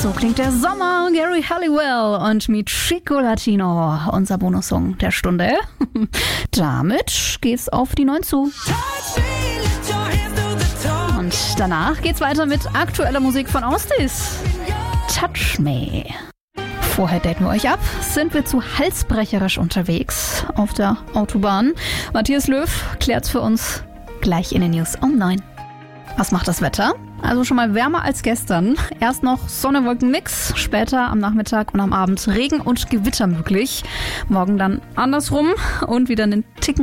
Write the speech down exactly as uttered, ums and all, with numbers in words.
So klingt der Sommer. Gary Halliwell und mit Chico Latino, unser Bonussong der Stunde. Damit geht's auf die neun zu. Und danach geht's weiter mit aktueller Musik von Austis. Touch Me. Vorher daten wir euch ab, sind wir zu halsbrecherisch unterwegs auf der Autobahn. Matthias Löw klärt's für uns gleich in den News um neun. Was macht das Wetter? Also schon mal wärmer als gestern. Erst noch Sonne, Wolken, Mix. Später am Nachmittag und am Abend Regen und Gewitter möglich. Morgen dann andersrum und wieder einen Ticken